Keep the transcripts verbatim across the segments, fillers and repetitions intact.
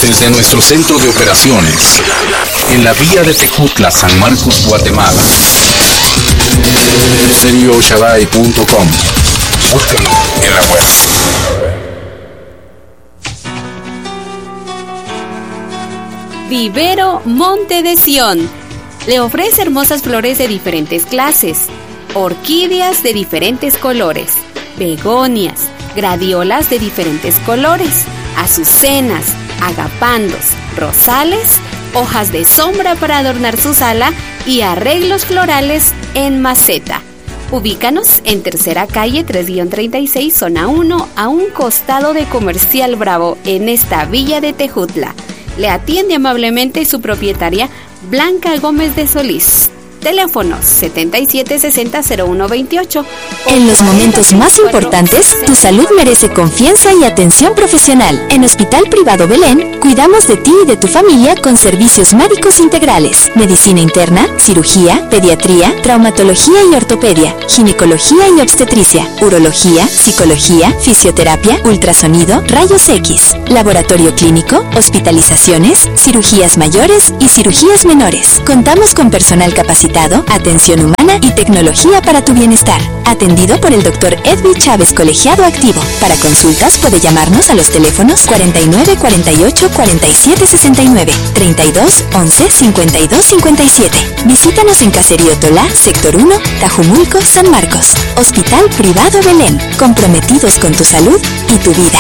desde nuestro centro de operaciones en la vía de Tejutla, San Marcos, Guatemala. Stereo Shaddai punto com. Búscalo en la web. Vivero Monte de Sion le ofrece hermosas flores de diferentes clases, orquídeas de diferentes colores, begonias, gladiolas de diferentes colores, azucenas, agapandos, rosales, hojas de sombra para adornar su sala y arreglos florales en maceta. Ubícanos en Tercera Calle tres treinta y seis, Zona uno, a un costado de Comercial Bravo, en esta villa de Tejutla. Le atiende amablemente su propietaria Blanca Gómez de Solís. Teléfono setenta y siete sesenta cero uno veintiocho. En los momentos más importantes, tu salud merece confianza y atención profesional. En Hospital Privado Belén, cuidamos de ti y de tu familia con servicios médicos integrales, medicina interna, cirugía, pediatría, traumatología y ortopedia, ginecología y obstetricia, urología, psicología, fisioterapia, ultrasonido, rayos X, laboratorio clínico, hospitalizaciones, cirugías mayores y cirugías menores. Contamos con personal capacitado, atención humana y tecnología para tu bienestar. Atendido por el doctor Edwin Chávez, colegiado activo. Para consultas puede llamarnos a los teléfonos cuarenta y nueve cuarenta y ocho cuarenta y siete sesenta y nueve, treinta y dos once cincuenta y dos cincuenta y siete. Visítanos en Caserío Tolá, Sector uno, Tajumulco, San Marcos. Hospital Privado Belén, comprometidos con tu salud y tu vida.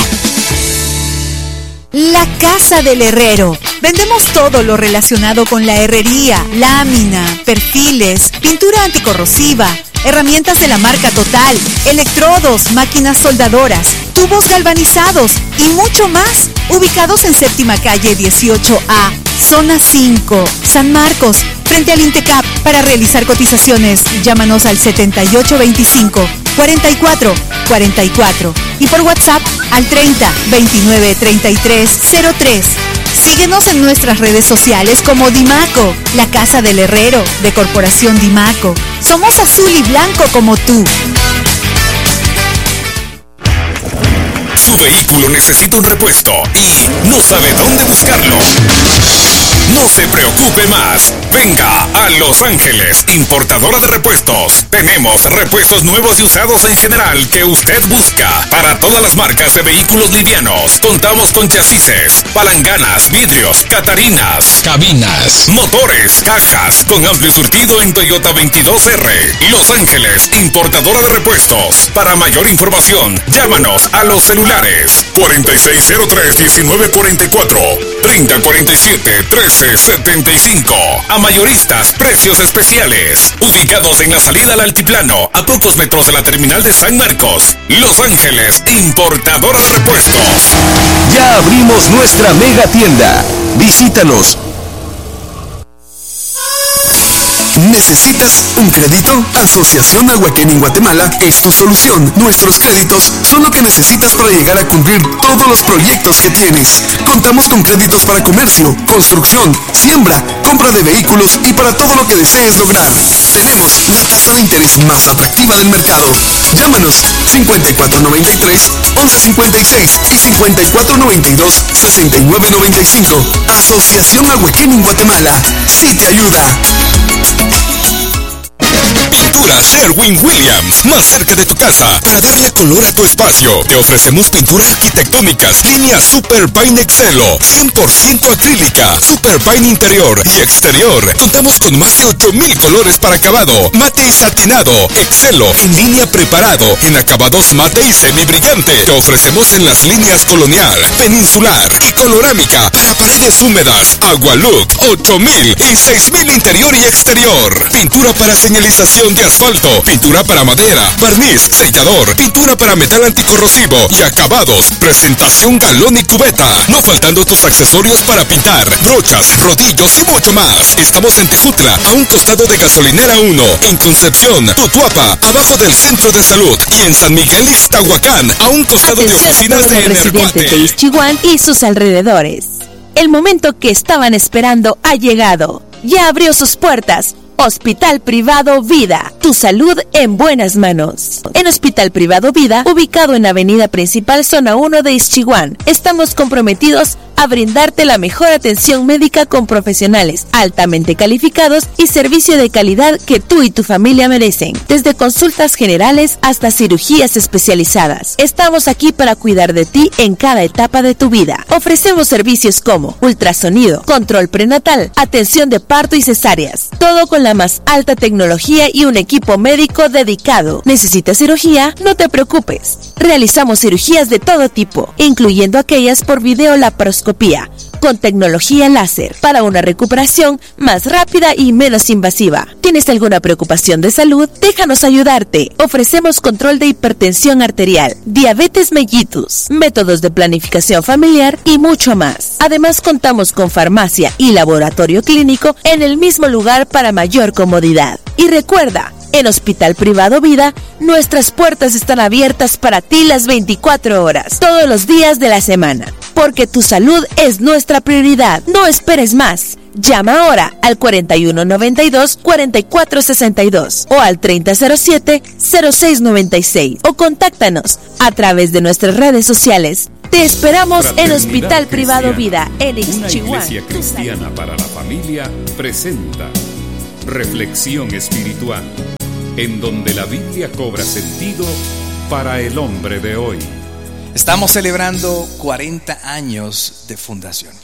La Casa del Herrero. Vendemos todo lo relacionado con la herrería, lámina, perfiles, pintura anticorrosiva, herramientas de la marca Total, electrodos, máquinas soldadoras, tubos galvanizados y mucho más. Ubicados en Séptima Calle dieciocho A, Zona cinco, San Marcos, frente al Intecap. Para realizar cotizaciones, llámanos al setenta y ocho veinticinco, cuarenta y cuatro, cuarenta y cuatro y por WhatsApp al treinta, veintinueve, treinta y tres, cero tres. Síguenos en nuestras redes sociales como Dimaco, la Casa del Herrero de Corporación Dimaco. Somos azul y blanco como tú. Su vehículo necesita un repuesto y no sabe dónde buscarlo. No se preocupe más. Venga a Los Ángeles, importadora de repuestos. Tenemos repuestos nuevos y usados en general que usted busca. Para todas las marcas de vehículos livianos. Contamos con chasis, palanganas, vidrios, catarinas, cabinas, motores, cajas, con amplio surtido en Toyota veintidós R. Los Ángeles, importadora de repuestos. Para mayor información, llámanos a los celulares cuarenta y seis cero tres, diecinueve cuarenta y cuatro, treinta cuarenta y siete, trece setenta y cinco. A mayoristas, precios especiales. Ubicados en la salida al altiplano, a pocos metros de la terminal de San Marcos. Los Ángeles, importadora de repuestos. Ya abrimos nuestra mega tienda. Visítanos. ¿Necesitas un crédito? Asociación Ahuequén en Guatemala es tu solución. Nuestros créditos son lo que necesitas para llegar a cumplir todos los proyectos que tienes. Contamos con créditos para comercio, construcción, siembra, compra de vehículos y para todo lo que desees lograr. Tenemos la tasa de interés más atractiva del mercado. Llámanos cincuenta y cuatro noventa y tres, once cincuenta y seis y cincuenta y cuatro noventa y dos, sesenta y nueve noventa y cinco. Asociación Ahuequén en Guatemala. Sí te ayuda. Pintura Sherwin-Williams, más cerca de tu casa, para darle color a tu espacio. Te ofrecemos pinturas arquitectónicas, línea Super Pine Excelo, cien por ciento acrílica, Super Pine interior y exterior. Contamos con más de ocho mil colores para acabado, mate y satinado, Excelo, en línea preparado, en acabados mate y semi-brillante. Te ofrecemos en las líneas colonial, peninsular y colorámica, para paredes húmedas, Agualook, ocho mil y seis mil interior y exterior. Pintura para señalización de asfalto, pintura para madera, barniz, sellador, pintura para metal anticorrosivo y acabados, presentación galón y cubeta, no faltando tus accesorios para pintar, brochas, rodillos y mucho más. Estamos en Tejutla, a un costado de Gasolinera uno, en Concepción, Tutuapa, abajo del Centro de Salud, y en San Miguel Ixtahuacán, a un costado de oficinas de residentes de Ixchihuán y sus alrededores. El momento que estaban esperando ha llegado. Ya abrió sus puertas. Hospital Privado Vida, tu salud en buenas manos. En Hospital Privado Vida, ubicado en Avenida Principal, Zona uno de Ixchihuán, estamos comprometidos a brindarte la mejor atención médica con profesionales altamente calificados y servicio de calidad que tú y tu familia merecen. Desde consultas generales hasta cirugías especializadas, estamos aquí para cuidar de ti en cada etapa de tu vida. Ofrecemos servicios como ultrasonido, control prenatal, atención de parto y cesáreas, todo con la más alta tecnología y un equipo médico dedicado. ¿Necesitas cirugía? No te preocupes. Realizamos cirugías de todo tipo, incluyendo aquellas por videolaparoscopía, con tecnología láser, para una recuperación más rápida y menos invasiva. ¿Tienes alguna preocupación de salud? Déjanos ayudarte. Ofrecemos control de hipertensión arterial, diabetes mellitus, métodos de planificación familiar y mucho más. Además, contamos con farmacia y laboratorio clínico en el mismo lugar para mayor comodidad. Y recuerda, en Hospital Privado Vida, nuestras puertas están abiertas para ti las veinticuatro horas, todos los días de la semana, porque tu salud es nuestra prioridad. No esperes más. Llama ahora al cuarenta y uno noventa y dos, cuarenta y cuatro sesenta y dos o al treinta cero siete, cero seis noventa y seis o contáctanos a través de nuestras redes sociales. Te esperamos en Hospital Privado Vida en Ixchihuán. Una iglesia cristiana para la familia presenta Reflexión Espiritual, en donde la Biblia cobra sentido para el hombre de hoy. Estamos celebrando cuarenta años de fundación.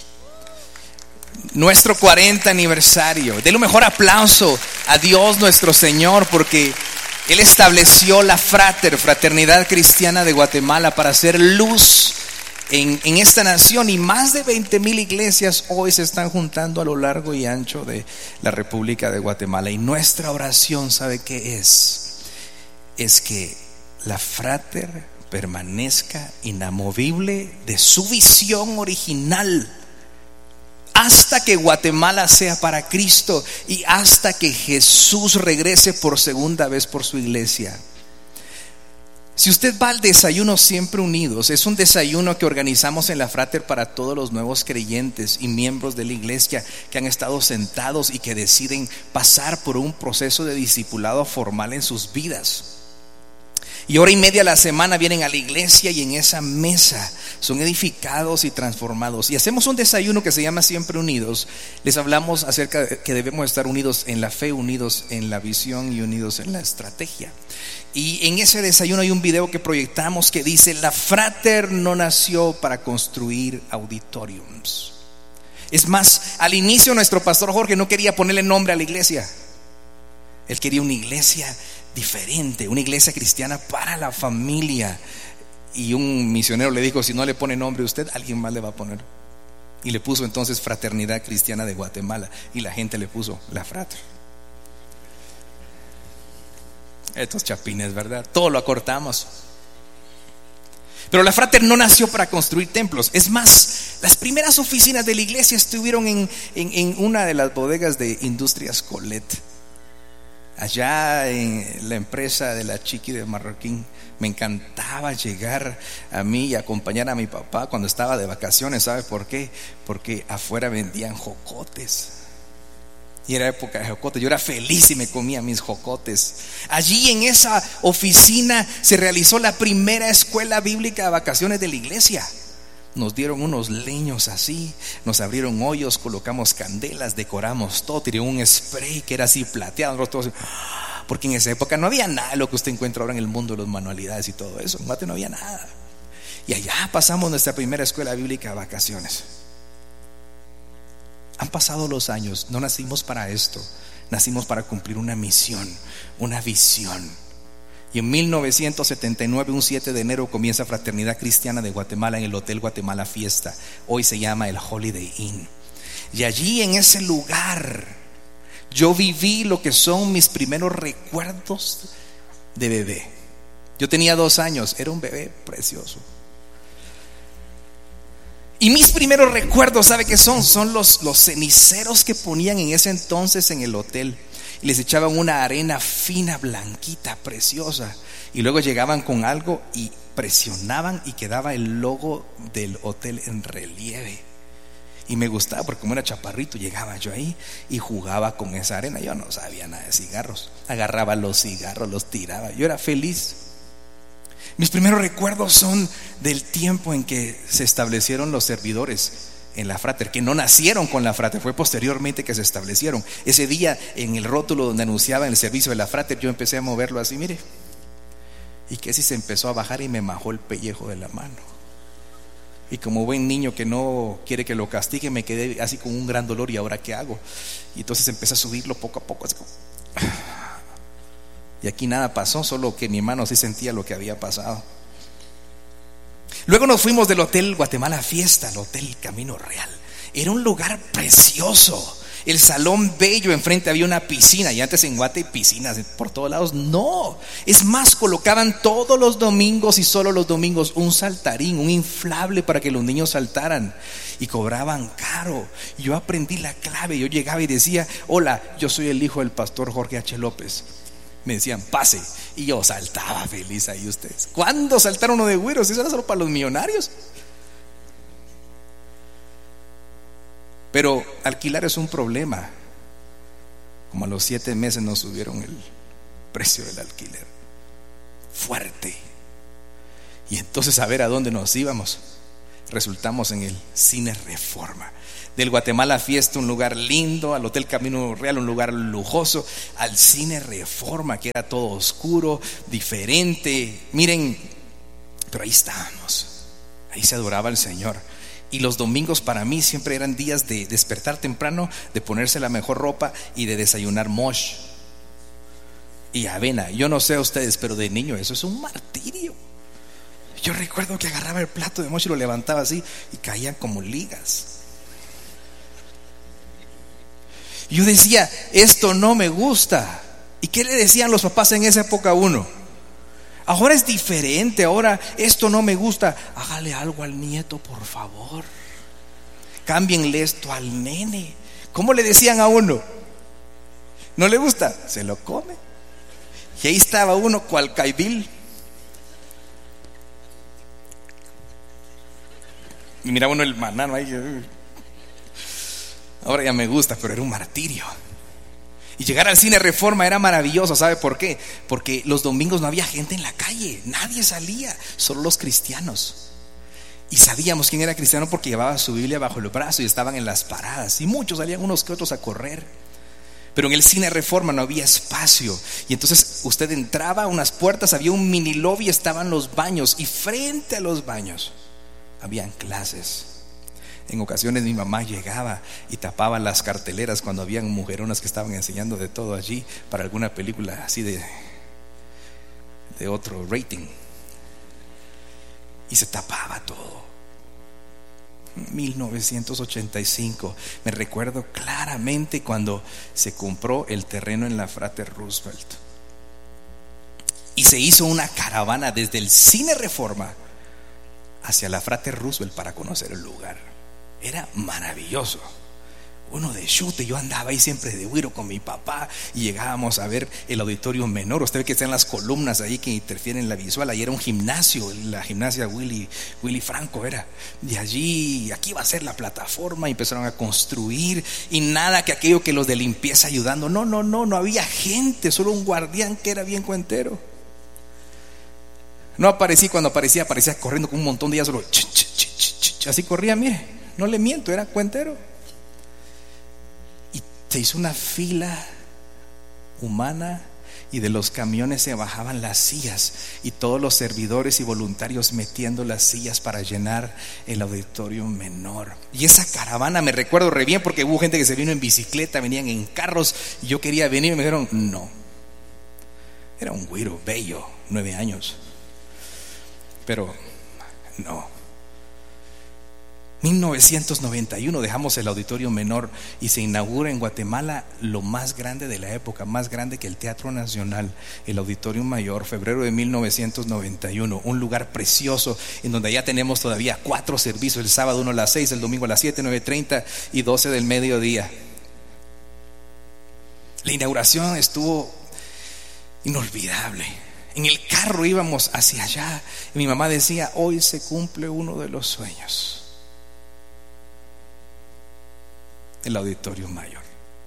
Nuestro cuarenta aniversario. Denle un mejor aplauso a Dios nuestro Señor, porque Él estableció la Frater, Fraternidad Cristiana de Guatemala, para hacer luz en, en esta nación. Y más de veinte mil iglesias hoy se están juntando a lo largo y ancho de la República de Guatemala. Y nuestra oración, ¿sabe qué es? Es que la Frater permanezca inamovible de su visión original hasta que Guatemala sea para Cristo y hasta que Jesús regrese por segunda vez por su iglesia. Si usted va al desayuno Siempre Unidos, es un desayuno que organizamos en la Frater para todos los nuevos creyentes y miembros de la iglesia que han estado sentados y que deciden pasar por un proceso de discipulado formal en sus vidas. Y hora y media a la semana vienen a la iglesia y en esa mesa son edificados y transformados. Y hacemos un desayuno que se llama Siempre Unidos. Les hablamos acerca de que debemos estar unidos en la fe, unidos en la visión y unidos en la estrategia. Y en ese desayuno hay un video que proyectamos que dice: la Frater no nació para construir auditoriums. Es más, al inicio nuestro pastor Jorge no quería ponerle nombre a la iglesia. Él quería una iglesia diferente, una iglesia cristiana para la familia. Y un misionero le dijo: si no le pone nombre usted, alguien más le va a poner. Y le puso entonces Fraternidad Cristiana de Guatemala. Y la gente le puso la Frater. Estos chapines, ¿verdad? Todo lo acortamos. Pero la Frater no nació para construir templos. Es más, las primeras oficinas de la iglesia estuvieron en, en, en una de las bodegas de Industrias Colette, allá en la empresa de la Chiqui de Marroquín. Me encantaba llegar a mí y acompañar a mi papá cuando estaba de vacaciones. ¿Sabe por qué? Porque afuera vendían jocotes. Y era época de jocotes. Yo era feliz y me comía mis jocotes. Allí en esa oficina se realizó la primera escuela bíblica de vacaciones de la iglesia. Nos dieron unos leños así, nos abrieron hoyos, colocamos candelas, decoramos todo, tiré un spray que era así plateado, todos, porque en esa época no había nada de lo que usted encuentra ahora en el mundo de las manualidades y todo eso. En Guate no había nada. Y allá pasamos nuestra primera escuela bíblica de vacaciones. Han pasado los años. No nacimos para esto, nacimos para cumplir una misión, una visión. Y en mil novecientos setenta y nueve, un siete de enero, comienza Fraternidad Cristiana de Guatemala en el Hotel Guatemala Fiesta. Hoy se llama el Holiday Inn. Y allí en ese lugar yo viví lo que son mis primeros recuerdos de bebé. Yo tenía dos años, era un bebé precioso. Y mis primeros recuerdos, ¿sabe qué son? Son los, los ceniceros que ponían en ese entonces en el hotel. Y les echaban una arena fina, blanquita, preciosa. Y luego llegaban con algo y presionaban y quedaba el logo del hotel en relieve. Y me gustaba porque como era chaparrito llegaba yo ahí y jugaba con esa arena. Yo no sabía nada de cigarros. Agarraba los cigarros, los tiraba. Yo era feliz. Mis primeros recuerdos son del tiempo en que se establecieron los servidores en la Frater, que no nacieron con la Frater, fue posteriormente que se establecieron. Ese día en el rótulo donde anunciaba el servicio de la Frater, yo empecé a moverlo así, mire. Y que si se empezó a bajar y me majó el pellejo de la mano. Y como buen niño que no quiere que lo castigue, me quedé así con un gran dolor. ¿Y ahora qué hago? Y entonces empecé a subirlo poco a poco así como... Y aquí nada pasó, solo que mi hermano sí sentía lo que había pasado. Luego nos fuimos del Hotel Guatemala Fiesta al Hotel Camino Real. Era un lugar precioso. El salón bello, enfrente había una piscina. Y antes en Guate piscinas por todos lados. No, es más, colocaban todos los domingos y solo los domingos un saltarín, un inflable para que los niños saltaran. Y cobraban caro. Y yo aprendí la clave. Yo llegaba y decía: hola, yo soy el hijo del pastor Jorge H. López. Me decían: pase. Y yo saltaba feliz ahí. Ustedes, ¿cuándo saltaron uno de güiros? Eso era solo para los millonarios. Pero alquilar es un problema. Como a los siete meses nos subieron el precio del alquiler. Fuerte. Y entonces a ver a dónde nos íbamos. Resultamos en el Cine Reforma. Del Guatemala Fiesta, un lugar lindo, al Hotel Camino Real, un lugar lujoso, al Cine Reforma, que era todo oscuro, diferente. Miren, pero ahí estábamos. Ahí se adoraba al Señor. Y los domingos para mí siempre eran días de despertar temprano, de ponerse la mejor ropa y de desayunar mosh y avena. Yo no sé a ustedes, pero de niño eso es un martirio. Yo recuerdo que agarraba el plato de mosh y lo levantaba así y caían como ligas. Yo decía: esto no me gusta. ¿Y qué le decían los papás en esa época a uno? Ahora es diferente, ahora esto no me gusta. Hágale algo al nieto, por favor. Cámbienle esto al nene. ¿Cómo le decían a uno? ¿No le gusta? Se lo come. Y ahí estaba uno cual caibil. Y miraba uno el banano ahí. Ahora ya me gusta, pero era un martirio. Y llegar al Cine Reforma era maravilloso. ¿Sabe por qué? Porque los domingos no había gente en la calle. Nadie salía, solo los cristianos. Y sabíamos quién era cristiano porque llevaba su Biblia bajo el brazo y estaban en las paradas. Y muchos salían unos que otros a correr. Pero en el Cine Reforma no había espacio. Y entonces usted entraba a unas puertas, había un mini lobby, estaban los baños. Y frente a los baños habían clases. En ocasiones mi mamá llegaba y tapaba las carteleras cuando habían mujeronas que estaban enseñando de todo allí para alguna película así de, de otro rating. Y se tapaba todo. mil novecientos ochenta y cinco, me recuerdo claramente cuando se compró el terreno en la Frater Roosevelt. Y se hizo una caravana desde el Cine Reforma hacia la Frater Roosevelt para conocer el lugar. Era maravilloso. Uno de chute, yo andaba ahí siempre de güiro con mi papá y llegábamos a ver el auditorio menor. Usted ve que están las columnas ahí que interfieren en la visual. Ahí era un gimnasio, la gimnasia Willy, Willy Franco era. Y allí, aquí va a ser la plataforma. Y empezaron a construir. Y nada que aquello que los de limpieza ayudando. No, no, no, no había gente, solo un guardián que era bien cuentero. No aparecía, cuando aparecía, aparecía corriendo con un montón de ellas solo. Ch, ch, ch, ch, ch, así corría, mire. No le miento, era cuentero. Y se hizo una fila humana y de los camiones se bajaban las sillas y todos los servidores y voluntarios metiendo las sillas para llenar el auditorio menor. Y esa caravana me recuerdo re bien porque hubo gente que se vino en bicicleta, venían en carros y yo quería venir y me dijeron no. Era un güiro bello, nueve años. Pero no. mil novecientos noventa y uno dejamos el auditorio menor y se inaugura en Guatemala lo más grande de la época, más grande que el Teatro Nacional, el Auditorio Mayor, febrero de mil novecientos noventa y uno, un lugar precioso en donde ya tenemos todavía cuatro servicios, el sábado uno a las seis, el domingo a las siete, nueve treinta y doce del mediodía. La inauguración estuvo inolvidable. En el carro íbamos hacia allá y mi mamá decía: hoy se cumple uno de los sueños. el auditorio mayor.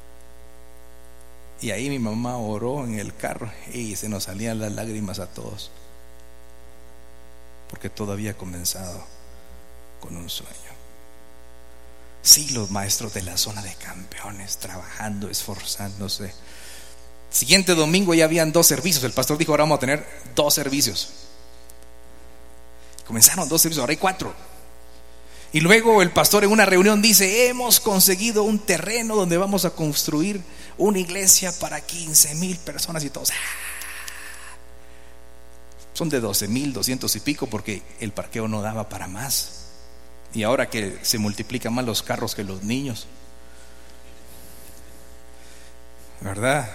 Y ahí mi mamá oró en el carro y se nos salían las lágrimas a todos, porque todo había comenzado con un sueño. Sí, los maestros de la zona de campeones, trabajando, esforzándose. Siguiente domingo ya habían dos servicios. El pastor dijo: ahora vamos a tener dos servicios. Comenzaron dos servicios, ahora hay cuatro. Y luego el pastor en una reunión dice: hemos conseguido un terreno donde vamos a construir una iglesia para quince mil personas. Y todos, ¡ah! Son de doce mil doscientos y pico, porque el parqueo no daba para más. Y ahora que se multiplican más los carros que los niños, ¿verdad?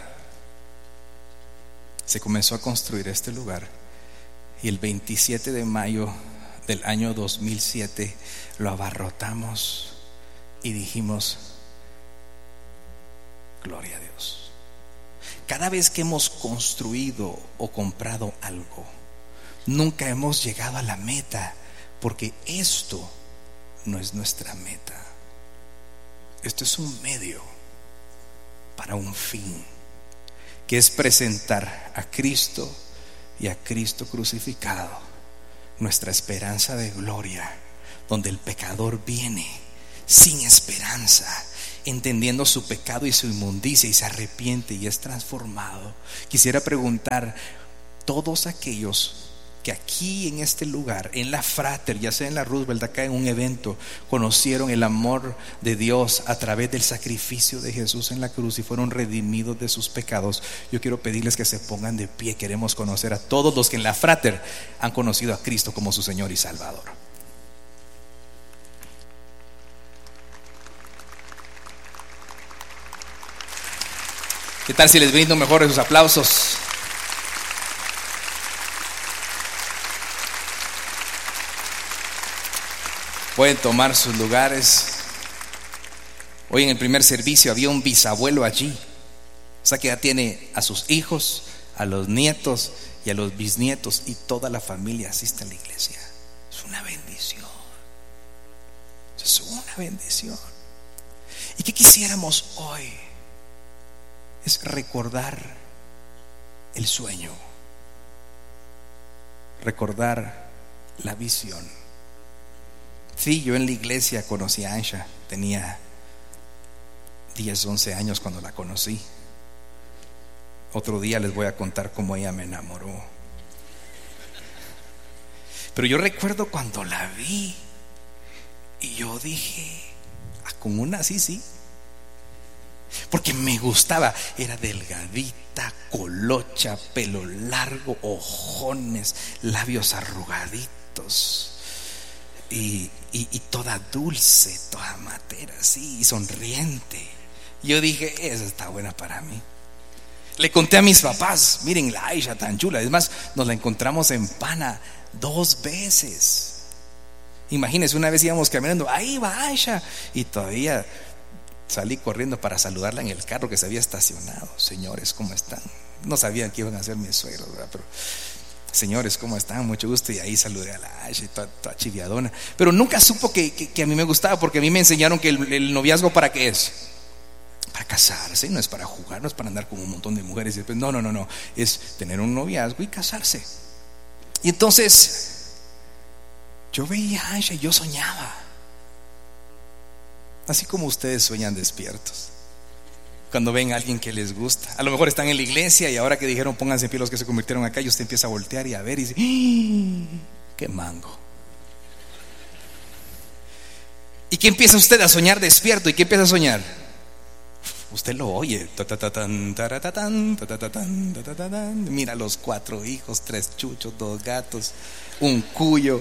Se comenzó a construir este lugar. Y el veintisiete de mayo del año dos mil siete lo abarrotamos y dijimos: gloria a Dios. Cada vez que hemos construido o comprado algo, nunca hemos llegado a la meta, porque esto no es nuestra meta. Esto es un medio para un fin, que es presentar a Cristo y a Cristo crucificado, nuestra esperanza de gloria, donde el pecador viene sin esperanza, entendiendo su pecado y su inmundicia, y se arrepiente y es transformado. Quisiera preguntar: todos aquellos que aquí en este lugar, en la Frater, ya sea en la Roosevelt, acá en un evento, conocieron el amor de Dios a través del sacrificio de Jesús en la cruz y fueron redimidos de sus pecados, yo quiero pedirles que se pongan de pie. Queremos conocer a todos los que en la Frater han conocido a Cristo como su Señor y Salvador. ¿Qué tal si les brindo mejor esos aplausos? Pueden tomar sus lugares. Hoy en el primer servicio había un bisabuelo allí, o sea que ya tiene a sus hijos, a los nietos y a los bisnietos, y toda la familia asiste a la iglesia. Es una bendición. Es una bendición. ¿Y qué quisiéramos hoy? Es recordar el sueño, recordar la visión. Sí, yo en la iglesia conocí a Aisha, tenía diez, once años cuando la conocí. Otro día les voy a contar cómo ella me enamoró. Pero yo recuerdo cuando la vi y yo dije: ah, con una sí, sí. Porque me gustaba, era delgadita, colocha, pelo largo, ojones, labios arrugaditos. Y, y, y toda dulce, toda matera, así, y sonriente. Yo dije: esa está buena para mí. Le conté a mis papás: miren la Aisha tan chula. Es más, nos la encontramos en Pana dos veces. Imagínense, una vez íbamos caminando, ahí va Aisha, y todavía salí corriendo para saludarla en el carro que se había estacionado. Señores, ¿cómo están? No sabían que iban a ser mis suegros, ¿verdad? Pero señores, ¿cómo están? Mucho gusto. Y ahí saludé a la Aisha, toda, toda chiviadona. Pero nunca supo que, que, que a mí me gustaba, porque a mí me enseñaron que el, el noviazgo, ¿para qué es? Para casarse, no es para jugar, no es para andar con un montón de mujeres. Y después, no, no, no, no, es tener un noviazgo y casarse. Y entonces yo veía a Aisha y yo soñaba, así como ustedes sueñan despiertos cuando ven a alguien que les gusta. A lo mejor están en la iglesia y ahora que dijeron pónganse en pie los que se convirtieron acá, y usted empieza a voltear y a ver y dice: ¡ah! ¡Qué mango! ¿Y qué empieza usted a soñar despierto? ¿Y qué empieza a soñar? Usted lo oye. Mira los cuatro hijos, tres chuchos, dos gatos, un cuyo.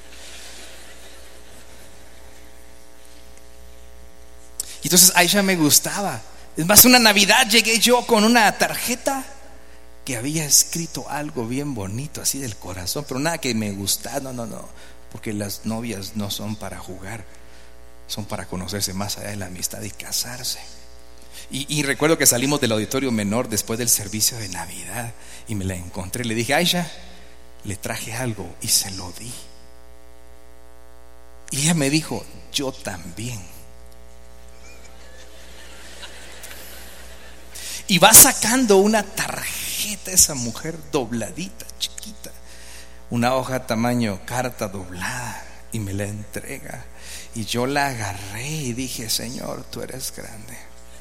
Y entonces Aisha me gustaba. Es más, una Navidad llegué yo con una tarjeta que había escrito algo bien bonito, así del corazón, pero nada que me gustara. No, no, no, porque las novias no son para jugar, son para conocerse más allá de la amistad y casarse. Y, y recuerdo que salimos del auditorio menor después del servicio de Navidad y me la encontré. Le dije: Aisha, le traje algo, y se lo di. Y ella me dijo: yo también. Y va sacando una tarjeta, esa mujer dobladita, chiquita, una hoja tamaño carta doblada, y me la entrega. Y yo la agarré y dije: Señor, tú eres grande.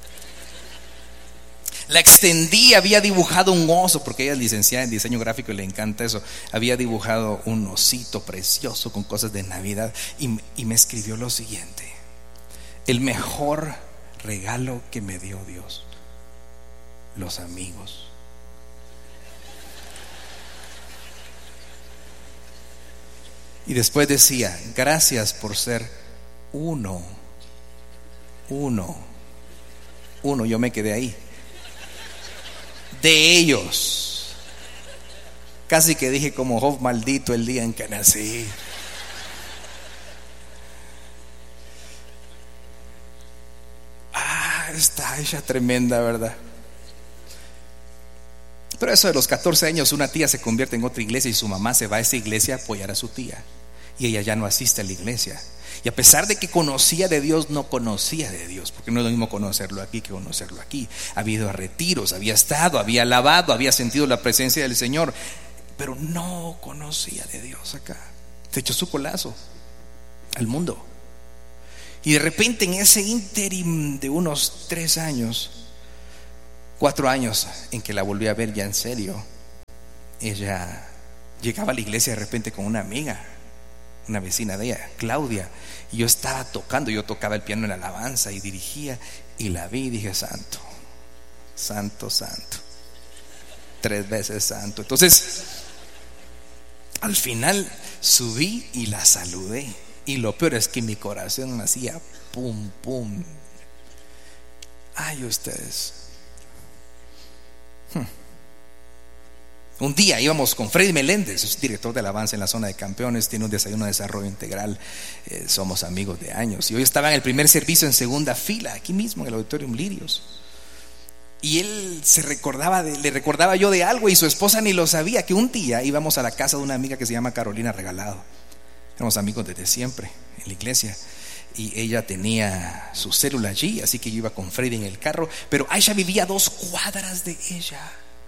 La extendí, había dibujado un oso, porque ella es licenciada en diseño gráfico y le encanta eso. Había dibujado un osito precioso con cosas de Navidad, y, y me escribió lo siguiente: el mejor regalo que me dio Dios, los amigos. Y después decía: gracias por ser uno, uno, uno. Yo me quedé ahí. De ellos. Casi que dije como Job: maldito el día en que nací. Ah, está ella tremenda, ¿verdad? Pero eso de los catorce años, una tía se convierte en otra iglesia y su mamá se va a esa iglesia a apoyar a su tía. Y ella ya no asiste a la iglesia. Y a pesar de que conocía de Dios, no conocía de Dios, porque no es lo mismo conocerlo aquí que conocerlo aquí. Había ido a retiros, había estado, había alabado, había sentido la presencia del Señor, pero no conocía de Dios acá. Se echó su colazo al mundo. Y de repente, en ese ínterim de unos tres años, cuatro años en que la volví a ver ya en serio, ella llegaba a la iglesia de repente con una amiga, una vecina de ella, Claudia, y yo estaba tocando, yo tocaba el piano en la alabanza y dirigía, y la vi y dije: santo, santo, santo, tres veces santo. Entonces, al final subí y la saludé, y lo peor es que mi corazón me hacía pum, pum. Ay, ustedes. Hmm. Un día íbamos con Freddy Meléndez, es director de alabanza en la zona de campeones, tiene un desayuno de desarrollo integral, eh, somos amigos de años. Y hoy estaba en el primer servicio en segunda fila, aquí mismo en el Auditorium Lirios. Y él se recordaba de, le recordaba yo de algo, y su esposa ni lo sabía, que un día íbamos a la casa de una amiga que se llama Carolina Regalado. Éramos amigos desde siempre en la iglesia, y ella tenía su célula allí, así que yo iba con Freddy en el carro, pero Aisha vivía a dos cuadras de ella.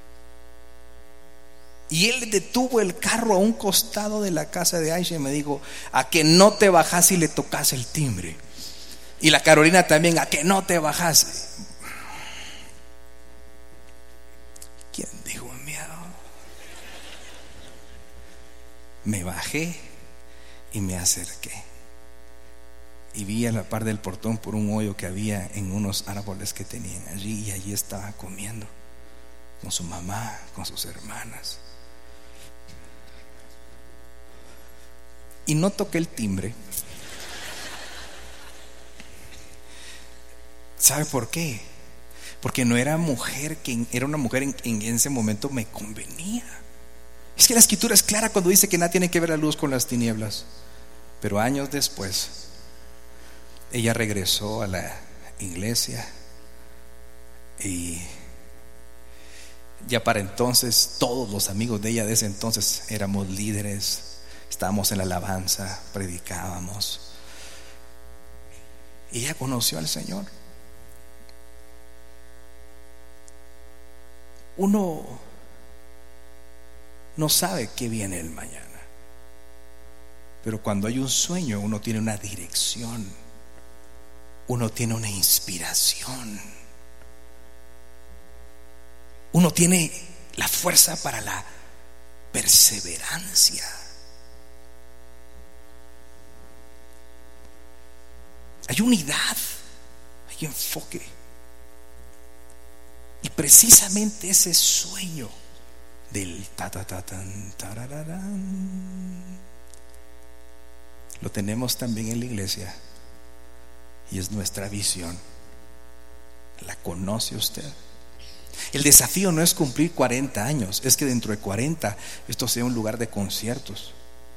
Y él detuvo el carro a un costado de la casa de Aisha y me dijo: a que no te bajas y le tocas el timbre. Y la Carolina también: a que no te bajas. ¿Quién dijo miedo? Me bajé y me acerqué, y vi a la par del portón por un hoyo que había en unos árboles que tenían allí, y allí estaba comiendo con su mamá, con sus hermanas. Y no toqué el timbre. ¿Sabe por qué? Porque no era mujer, que era una mujer en, en ese momento me convenía. Es que la escritura es clara cuando dice que nada tiene que ver la luz con las tinieblas. Pero años después, ella regresó a la iglesia, y ya para entonces todos los amigos de ella de ese entonces éramos líderes. Estábamos en la alabanza, predicábamos, y ella conoció al Señor. Uno no sabe qué viene el mañana, pero cuando hay un sueño, uno tiene una dirección, uno tiene una inspiración, uno tiene la fuerza para la perseverancia. Hay unidad, hay enfoque. Y precisamente ese sueño del ta ta ta tan tarararán lo tenemos también en la iglesia, y es nuestra visión. ¿La conoce usted? El desafío no es cumplir cuarenta años, es que dentro de cuarenta esto sea un lugar de conciertos.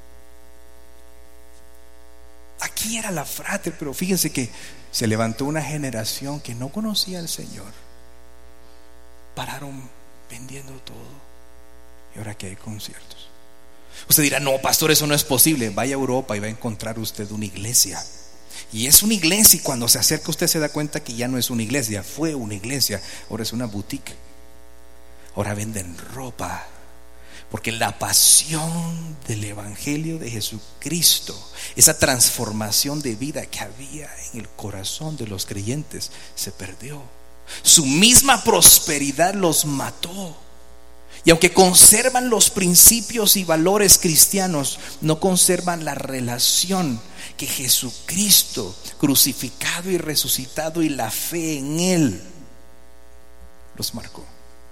Aquí era la Frater, pero fíjense que se levantó una generación que no conocía al Señor. Pararon vendiendo todo, y ahora que hay conciertos. Usted dirá: no, pastor, eso no es posible. Vaya a Europa y va a encontrar usted una iglesia Y es una iglesia, y cuando se acerca usted se da cuenta que ya no es una iglesia, fue una iglesia, ahora es una boutique. Ahora venden ropa, porque la pasión del evangelio de Jesucristo, esa transformación de vida que había en el corazón de los creyentes, se perdió. Su misma prosperidad los mató. Y aunque conservan los principios y valores cristianos, no conservan la relación que Jesucristo crucificado y resucitado y la fe en Él los marcó.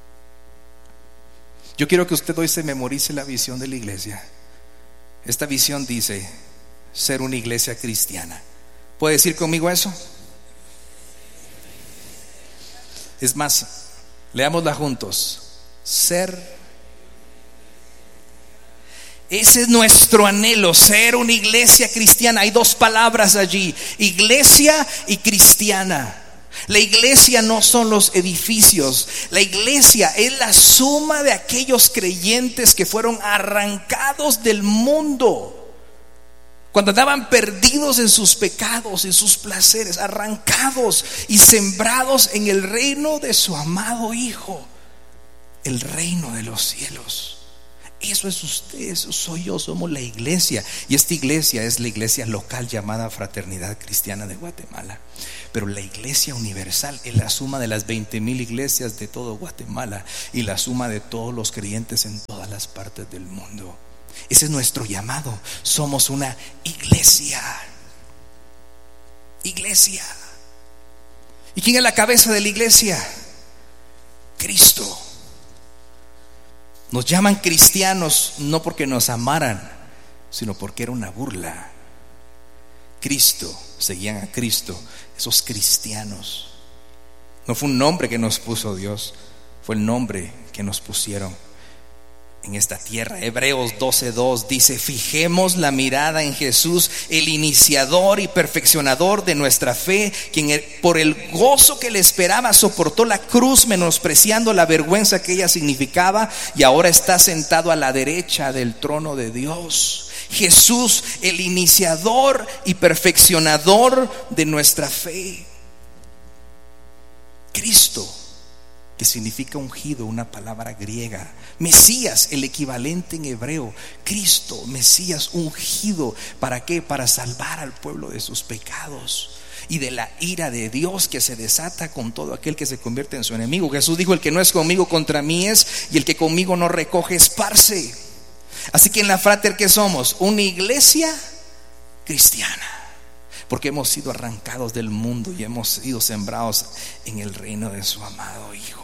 Yo quiero que usted hoy se memorice la visión de la iglesia. Esta visión dice ser una iglesia cristiana. ¿Puede decir conmigo eso? Es más, leámosla juntos. Ser. Ese es nuestro anhelo, ser una iglesia cristiana. Hay dos palabras allí, iglesia y cristiana. La iglesia no son los edificios. La iglesia es la suma de aquellos creyentes que fueron arrancados del mundo cuando andaban perdidos en sus pecados, en sus placeres, arrancados y sembrados en el reino de su amado Hijo, el reino de los cielos. Eso es usted, eso soy yo, somos la iglesia. Y esta iglesia es la iglesia local llamada Fraternidad Cristiana de Guatemala. Pero la iglesia universal es la suma de las veinte mil iglesias de todo Guatemala y la suma de todos los creyentes en todas las partes del mundo. Ese es nuestro llamado. Somos una iglesia. Iglesia. ¿Y quién es la cabeza de la iglesia? Cristo. Nos llaman cristianos no porque nos amaran, sino porque era una burla. Cristo, seguían a Cristo, esos cristianos. No fue un nombre que nos puso Dios, fue el nombre que nos pusieron en esta tierra. Hebreos doce dos dice: fijemos la mirada en Jesús, el iniciador y perfeccionador de nuestra fe, quien por el gozo que le esperaba soportó la cruz, menospreciando la vergüenza que ella significaba, y ahora está sentado a la derecha del trono de Dios. Jesús, el iniciador y perfeccionador de nuestra fe. Cristo, que significa ungido, una palabra griega. Mesías, el equivalente en hebreo. Cristo, Mesías, ungido. ¿Para qué? Para salvar al pueblo de sus pecados y de la ira de Dios que se desata con todo aquel que se convierte en su enemigo. Jesús dijo: el que no es conmigo, contra mí es, y el que conmigo no recoge, esparce. Así que en la Frater, ¿qué somos? Una iglesia cristiana, porque hemos sido arrancados del mundo y hemos sido sembrados en el reino de su amado Hijo.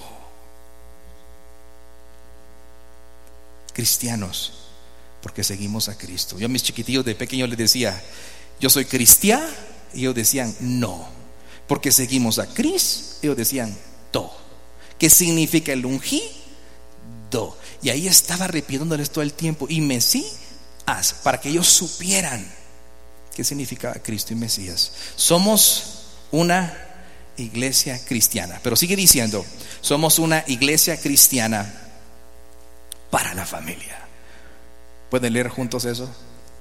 Cristianos, porque seguimos a Cristo. Yo a mis chiquitillos de pequeño les decía: yo soy cristiano, y ellos decían no, porque seguimos a Cristo. Ellos decían do. ¿Qué significa el ungí? Do. Y ahí estaba repitiéndoles todo el tiempo, y Mesías, para que ellos supieran qué significaba Cristo y Mesías. Somos una iglesia cristiana. Pero sigue diciendo: somos una iglesia cristiana para la familia. ¿Pueden leer juntos eso?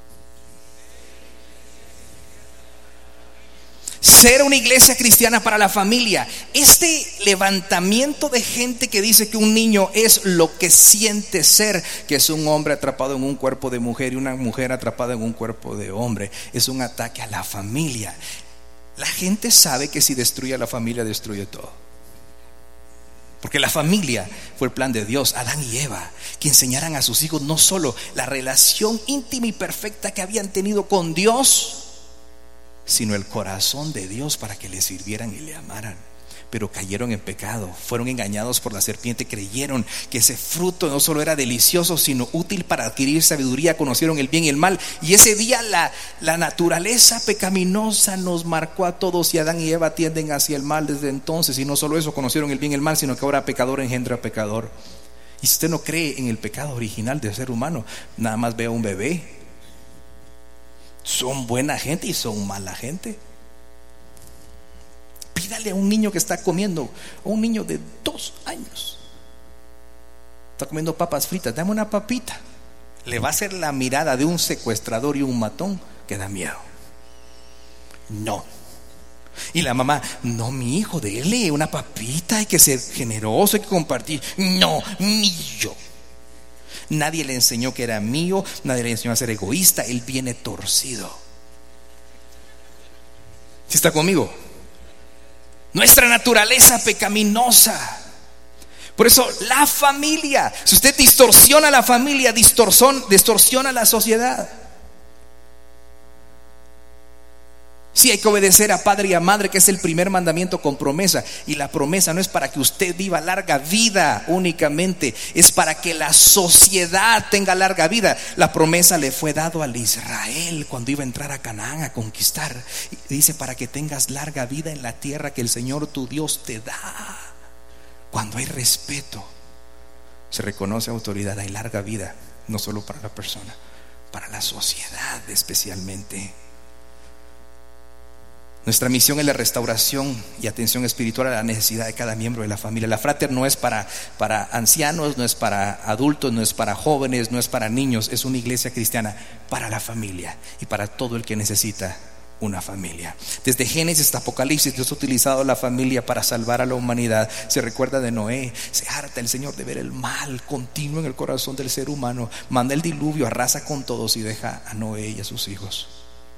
Ser una iglesia cristiana para la familia. Este levantamiento de gente que dice que un niño es lo que siente ser, que es un hombre atrapado en un cuerpo de mujer y una mujer atrapada en un cuerpo de hombre, es un ataque a la familia. La gente sabe que si destruye a la familia, destruye todo. Porque la familia fue el plan de Dios, Adán y Eva, que enseñaran a sus hijos no solo la relación íntima y perfecta que habían tenido con Dios, sino el corazón de Dios para que le sirvieran y le amaran. Pero cayeron en pecado, fueron engañados por la serpiente, creyeron que ese fruto no solo era delicioso, sino útil para adquirir sabiduría, conocieron el bien y el mal. Y ese día la, la naturaleza pecaminosa nos marcó a todos, y Adán y Eva tienden hacia el mal desde entonces. Y no solo eso, conocieron el bien y el mal, sino que ahora pecador engendra pecador. Y si usted no cree en el pecado original del ser humano, nada más vea un bebé. Son buena gente y son mala gente. Pídale a un niño que está comiendo, a un niño de dos años, está comiendo papas fritas, dame una papita. Le va a hacer la mirada de un secuestrador y un matón que da miedo. No. Y la mamá, no, mi hijo, dele una papita, hay que ser generoso, hay que compartir. No, ni yo. Nadie le enseñó que era mío, nadie le enseñó a ser egoísta, él viene torcido. ¿Sí está conmigo? Nuestra naturaleza pecaminosa. Por eso la familia, si usted distorsiona la familia, distorsiona la sociedad. Sí, hay que obedecer a padre y a madre, que es el primer mandamiento con promesa. Y la promesa no es para que usted viva larga vida únicamente, es para que la sociedad tenga larga vida. La promesa le fue dado al Israel cuando iba a entrar a Canaán a conquistar. Y dice, para que tengas larga vida en la tierra que el Señor tu Dios te da. Cuando hay respeto, se reconoce autoridad, hay larga vida, no solo para la persona, para la sociedad especialmente. Nuestra misión es la restauración y atención espiritual a la necesidad de cada miembro de la familia. La Frater no es para, para ancianos, no es para adultos, no es para jóvenes, no es para niños. Es una iglesia cristiana para la familia y para todo el que necesita una familia. Desde Génesis hasta Apocalipsis, Dios ha utilizado la familia para salvar a la humanidad. Se recuerda de Noé, se harta el Señor de ver el mal continuo en el corazón del ser humano. Manda el diluvio, arrasa con todos y deja a Noé y a sus hijos.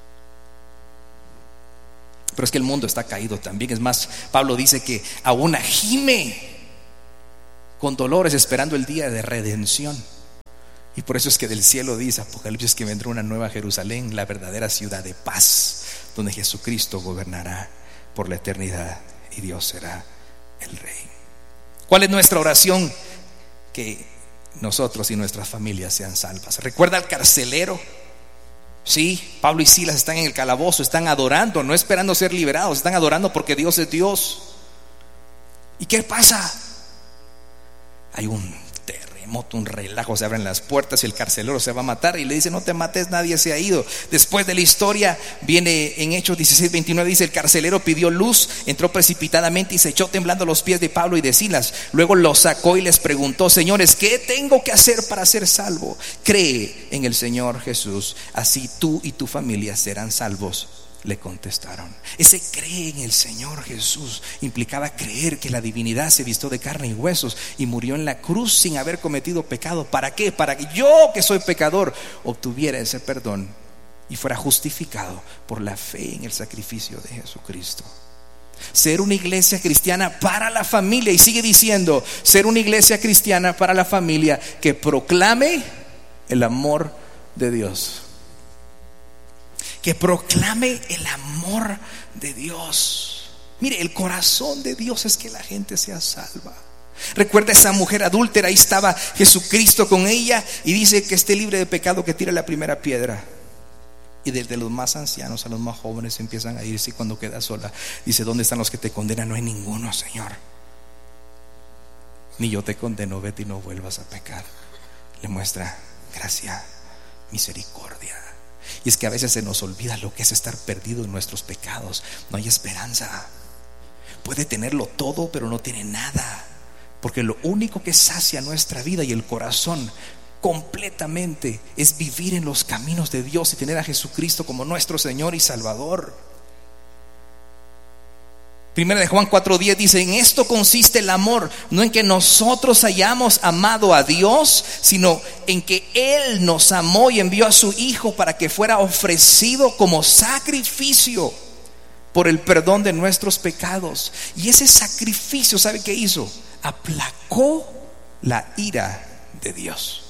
Pero es que el mundo está caído también. Es más, Pablo dice que aún gime con dolores esperando el día de redención. Y por eso es que del cielo dice Apocalipsis que vendrá una nueva Jerusalén, la verdadera ciudad de paz, donde Jesucristo gobernará por la eternidad y Dios será el Rey. ¿Cuál es nuestra oración? Que nosotros y nuestras familias sean salvas. ¿Recuerda al carcelero? Sí, Pablo y Silas están en el calabozo, están adorando, no esperando ser liberados, están adorando porque Dios es Dios. ¿Y qué pasa? Hay un terremoto, un relajo, se abren las puertas y el carcelero se va a matar y le dice, no te mates, nadie se ha ido. Después de la historia viene en Hechos dieciséis veintinueve, dice, el carcelero pidió luz, entró precipitadamente y se echó temblando a los pies de Pablo y de Silas. Luego los sacó y les preguntó, señores, ¿qué tengo que hacer para ser salvo? Cree en el Señor Jesús, así tú y tu familia serán salvos. Le contestaron. Ese cree en el Señor Jesús implicaba creer que la divinidad se vistió de carne y huesos y murió en la cruz sin haber cometido pecado. ¿Para qué? Para que yo, que soy pecador, obtuviera ese perdón y fuera justificado por la fe en el sacrificio de Jesucristo. Ser una iglesia cristiana para la familia. Y sigue diciendo, ser una iglesia cristiana para la familia que proclame el amor de Dios. Que proclame el amor de Dios. Mire, el corazón de Dios es que la gente sea salva. Recuerda esa mujer adúltera, ahí estaba Jesucristo con ella y dice que esté libre de pecado, que tire la primera piedra. Y desde los más ancianos a los más jóvenes empiezan a irse, y cuando queda sola dice, ¿dónde están los que te condenan? No hay ninguno, Señor. Ni yo te condeno, vete y no vuelvas a pecar. Le muestra gracia, misericordia. Y es que a veces se nos olvida lo que es estar perdido en nuestros pecados. No hay esperanza. Puede tenerlo todo, pero no tiene nada. Porque lo único que sacia nuestra vida y el corazón completamente es vivir en los caminos de Dios y tener a Jesucristo como nuestro Señor y Salvador. Primera de Juan cuatro diez dice, en esto consiste el amor, no en que nosotros hayamos amado a Dios, sino en que Él nos amó y envió a su Hijo para que fuera ofrecido como sacrificio por el perdón de nuestros pecados. Y ese sacrificio, ¿sabe qué hizo? Aplacó la ira de Dios.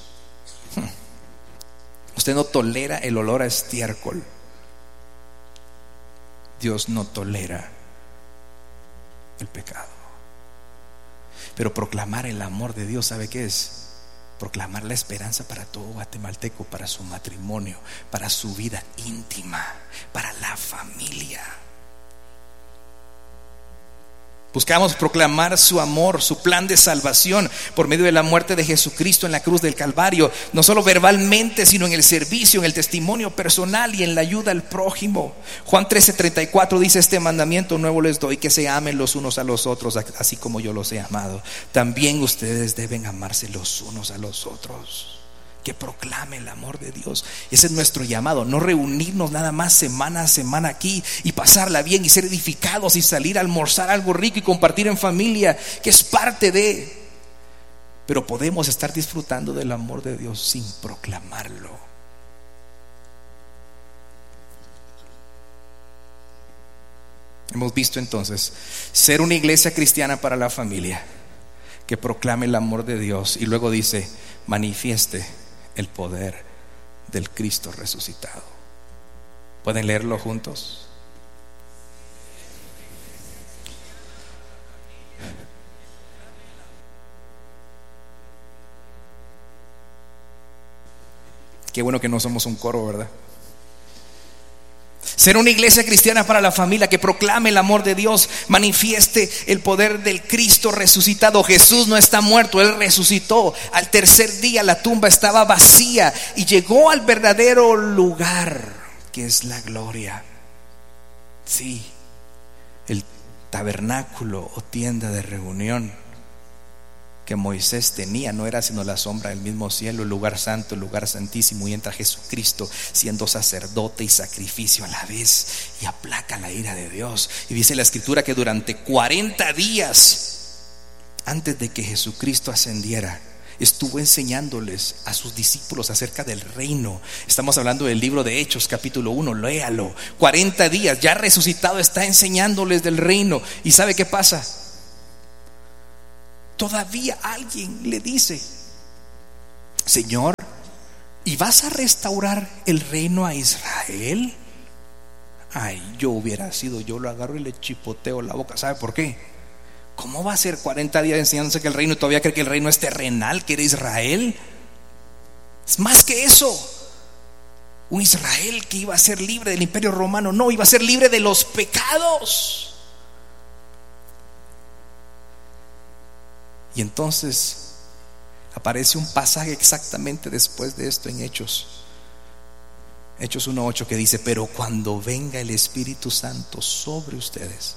Usted no tolera el olor a estiércol. Dios no tolera el pecado. Pero proclamar el amor de Dios, ¿sabe qué es? Proclamar la esperanza para todo guatemalteco, para su matrimonio, para su vida íntima, para la familia. Buscamos proclamar su amor, su plan de salvación por medio de la muerte de Jesucristo en la cruz del Calvario, no solo verbalmente, sino en el servicio, en el testimonio personal y en la ayuda al prójimo. Juan trece treinta y cuatro dice, este mandamiento nuevo les doy, que se amen los unos a los otros, así como yo los he amado. También ustedes deben amarse los unos a los otros. que proclame el amor de Dios. Ese es nuestro llamado, no reunirnos nada más semana a semana aquí y pasarla bien y ser edificados y salir a almorzar algo rico y compartir en familia, que es parte de... Pero podemos estar disfrutando del amor de Dios sin proclamarlo. Hemos visto entonces ser una iglesia cristiana para la familia que proclame el amor de Dios, y luego dice: manifieste el poder del Cristo resucitado. ¿Pueden leerlo juntos? Qué bueno que no somos un coro, ¿verdad? Ser una iglesia cristiana para la familia que proclame el amor de Dios, manifieste el poder del Cristo resucitado. Jesús no está muerto, Él resucitó. Al tercer día la tumba estaba vacía y llegó al verdadero lugar, que es la gloria. Sí, el tabernáculo o tienda de reunión que Moisés tenía no era sino la sombra del mismo cielo, el lugar santo, el lugar santísimo, y entra Jesucristo siendo sacerdote y sacrificio a la vez, y aplaca la ira de Dios. Y dice la escritura que durante cuarenta días antes de que Jesucristo ascendiera, estuvo enseñándoles a sus discípulos acerca del reino. Estamos hablando del libro de Hechos capítulo uno, léalo. cuarenta días, ya resucitado, está enseñándoles del reino. ¿Y sabe qué pasa? Todavía alguien le dice: Señor, ¿y vas a restaurar el reino a Israel? Ay, yo hubiera sido, yo lo agarro y le chipoteo la boca. ¿Sabe por qué? ¿Cómo va a ser cuarenta días enseñándose que el reino, todavía cree que el reino es terrenal, que era Israel? Es más que eso. Un Israel que iba a ser libre del imperio romano, no, iba a ser libre de los pecados. Y entonces aparece un pasaje exactamente después de esto en Hechos Hechos uno ocho, que dice: pero cuando venga el Espíritu Santo sobre ustedes,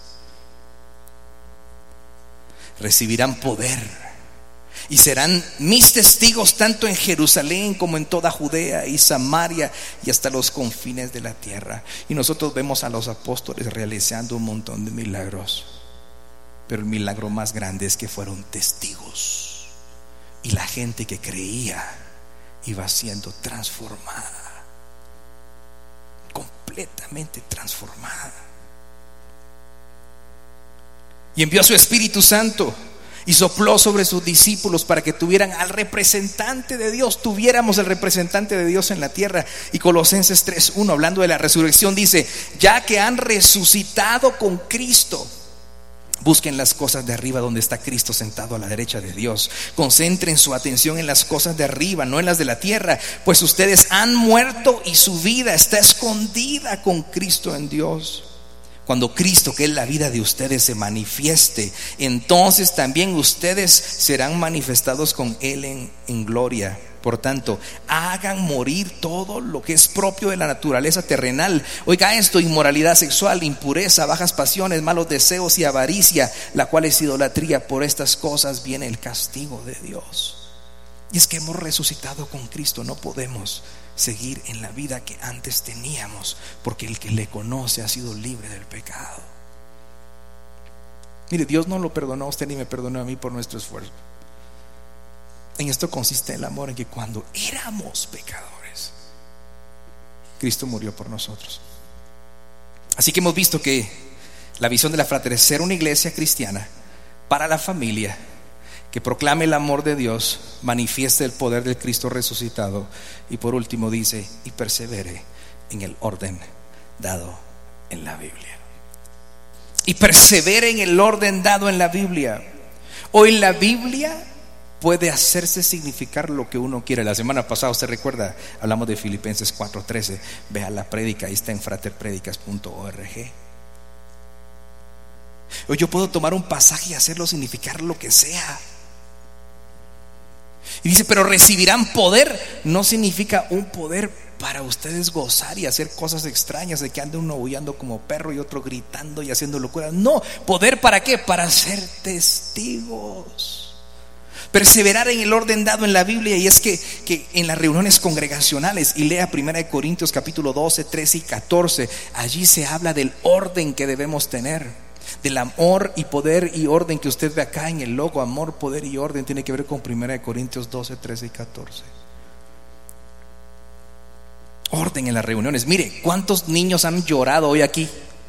recibirán poder y serán mis testigos tanto en Jerusalén como en toda Judea y Samaria y hasta los confines de la tierra. Y nosotros vemos a los apóstoles realizando un montón de milagros, pero el milagro más grande es que fueron testigos, y la gente que creía iba siendo transformada, completamente transformada. Y envió a su Espíritu Santo y sopló sobre sus discípulos para que tuvieran al representante de Dios, tuviéramos el representante de Dios en la tierra. Y Colosenses tres uno, hablando de la resurrección, dice: ya que han resucitado con Cristo, busquen las cosas de arriba donde está Cristo sentado a la derecha de Dios. Concentren su atención en las cosas de arriba, no en las de la tierra, pues ustedes han muerto y su vida está escondida con Cristo en Dios. Cuando Cristo, que es la vida de ustedes, se manifieste, entonces también ustedes serán manifestados con Él en, en gloria. Por tanto, hagan morir todo lo que es propio de la naturaleza terrenal. Oiga esto: inmoralidad sexual, impureza, bajas pasiones, malos deseos y avaricia, la cual es idolatría. Por estas cosas viene el castigo de Dios. Y es que hemos resucitado con Cristo, no podemos seguir en la vida que antes teníamos, porque el que le conoce ha sido libre del pecado. Mire, Dios no lo perdonó a usted ni me perdonó a mí por nuestro esfuerzo. En esto consiste el amor, en que cuando éramos pecadores, Cristo murió por nosotros. Así que hemos visto que la visión de la fraternidad es ser una iglesia cristiana para la familia que proclame el amor de Dios, manifieste el poder del Cristo resucitado, y por último dice: y persevere en el orden dado en la Biblia. Y persevere en el orden dado en la Biblia. Hoy la Biblia puede hacerse significar lo que uno quiere. La semana pasada, usted recuerda, hablamos de Filipenses cuatro trece. Vea la prédica, ahí está en frater predicas punto org. Hoy yo puedo tomar un pasaje y hacerlo significar lo que sea. Y dice: pero recibirán poder. No significa un poder para ustedes gozar y hacer cosas extrañas, de que ande uno aullando como perro y otro gritando y haciendo locuras. No, poder ¿para qué? Para ser testigos. Perseverar en el orden dado en la Biblia, y es que, que en las reuniones congregacionales, y lea primera de Corintios capítulo doce, trece y catorce, allí se habla del orden que debemos tener, del amor y poder y orden que usted ve acá en el logo. Amor, poder y orden tiene que ver con primera de Corintios doce, trece y catorce. Orden en las reuniones. Mire, ¿cuántos niños han llorado hoy aquí?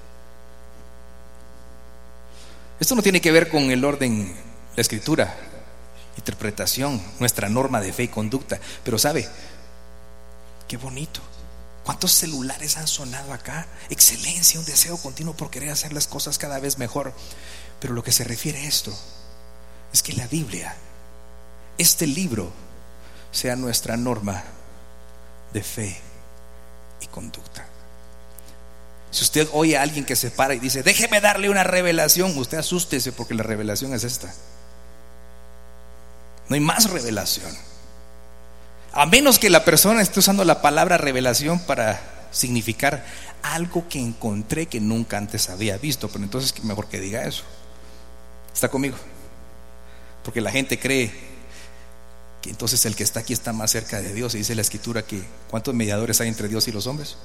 Esto no tiene que ver con el orden, la escritura, interpretación, nuestra norma de fe y conducta. Pero sabe, qué bonito. ¿Cuántos celulares han sonado acá? Excelencia, un deseo continuo por querer hacer las cosas cada vez mejor. Pero lo que se refiere a esto es que la Biblia, este libro, sea nuestra norma de fe y conducta. Si usted oye a alguien que se para y dice, déjeme darle una revelación, usted asústese, porque la revelación es esta. No hay más revelación, a menos que la persona esté usando la palabra revelación para significar algo que encontré que nunca antes había visto. Pero entonces mejor que diga eso. ¿Está conmigo? Porque la gente cree que entonces el que está aquí está más cerca de Dios. Y dice la escritura que ¿cuántos mediadores hay entre Dios y los hombres?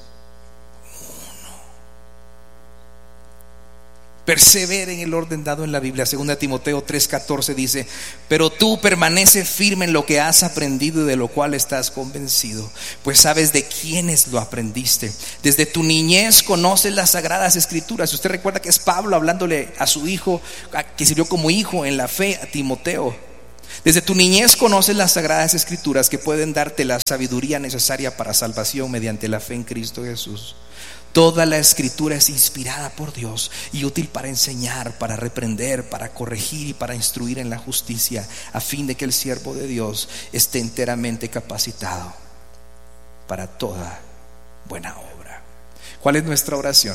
Persevere en el orden dado en la Biblia. Segunda Timoteo tres catorce dice, pero tú permanece firme en lo que has aprendido y de lo cual estás convencido, pues sabes de quiénes lo aprendiste. Desde tu niñez conoces las sagradas escrituras. Usted recuerda que es Pablo hablándole a su hijo, que sirvió como hijo en la fe, a Timoteo. Desde tu niñez conoces las sagradas escrituras que pueden darte la sabiduría necesaria para salvación mediante la fe en Cristo Jesús. Toda la escritura es inspirada por Dios y útil para enseñar, para reprender, para corregir y para instruir en la justicia, a fin de que el siervo de Dios esté enteramente capacitado para toda buena obra. ¿Cuál es nuestra oración?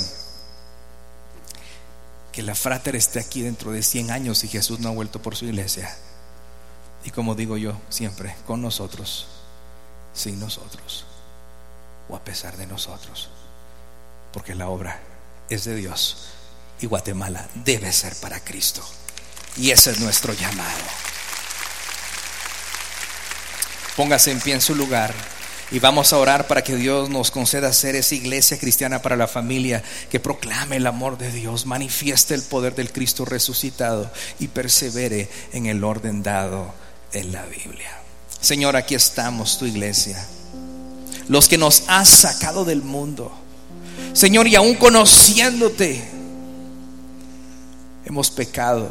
Que la Frater esté aquí dentro de cien años y Jesús no ha vuelto por su iglesia. Y como digo yo siempre, con nosotros, sin nosotros o a pesar de nosotros. Porque la obra es de Dios y Guatemala debe ser para Cristo. Y ese es nuestro llamado. Póngase en pie en su lugar y vamos a orar para que Dios nos conceda ser esa iglesia cristiana para la familia que proclame el amor de Dios, manifieste el poder del Cristo resucitado y persevere en el orden dado en la Biblia. Señor, aquí estamos, tu iglesia, los que nos has sacado del mundo. Señor, y aún conociéndote, hemos pecado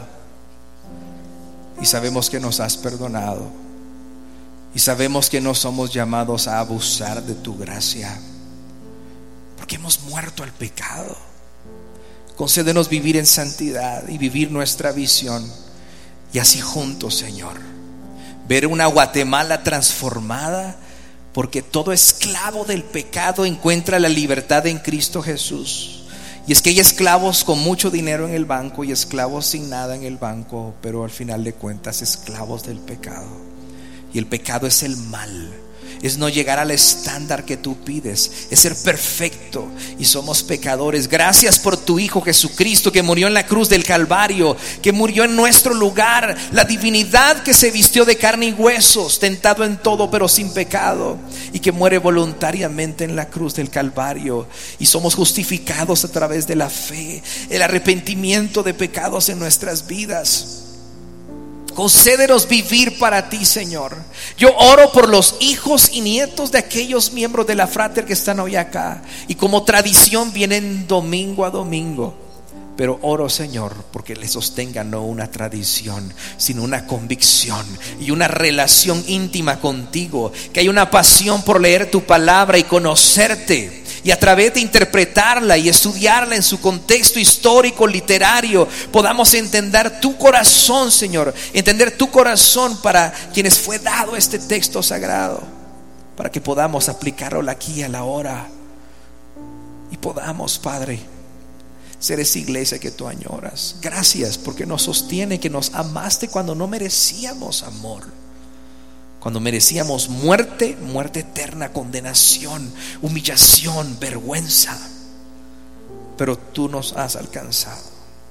y sabemos que nos has perdonado y sabemos que no somos llamados a abusar de tu gracia, porque hemos muerto al pecado. Concédenos vivir en santidad y vivir nuestra visión, y así juntos, Señor, ver una Guatemala transformada, porque todo esclavo del pecado encuentra la libertad en Cristo Jesús. Y es que hay esclavos con mucho dinero en el banco y esclavos sin nada en el banco, pero al final de cuentas esclavos del pecado. Y el pecado es el mal, es no llegar al estándar que tú pides, es ser perfecto, y somos pecadores. Gracias por tu Hijo Jesucristo, que murió en la cruz del Calvario, que murió en nuestro lugar, la divinidad que se vistió de carne y huesos, tentado en todo pero sin pecado, y que muere voluntariamente en la cruz del Calvario, y somos justificados a través de la fe, el arrepentimiento de pecados en nuestras vidas. Concédenos vivir para ti, Señor. Yo oro por los hijos y nietos de aquellos miembros de la Frater que están hoy acá y como tradición vienen domingo a domingo. Pero oro, Señor, porque les sostenga no una tradición, sino una convicción y una relación íntima contigo. Que hay una pasión por leer tu palabra y conocerte, y a través de interpretarla y estudiarla en su contexto histórico, literario, podamos entender tu corazón, Señor. Entender tu corazón para quienes fue dado este texto sagrado, para que podamos aplicarlo aquí a la hora y podamos, Padre, ser esa iglesia que tú añoras. Gracias porque nos sostiene, que nos amaste cuando no merecíamos amor, cuando merecíamos muerte, muerte eterna, condenación, humillación, vergüenza. Pero tú nos has alcanzado.